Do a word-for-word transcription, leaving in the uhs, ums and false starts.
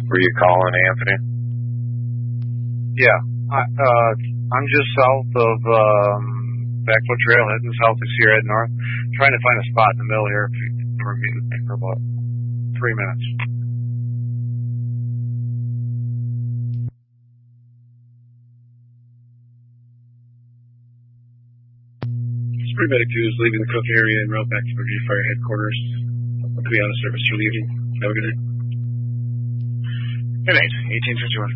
Were you calling, Anthony? Yeah. I, uh, I'm just south of um, Backfoot Trail, heading south of Sierra Head North. Trying to find a spot in the middle here if you ever meet with me for about three minutes. Spring Medic two is leaving the Cook area en route back to Virginia Fire Headquarters. I'll be out of service for the evening. Have a good night. Good night, eighteen fifty-one.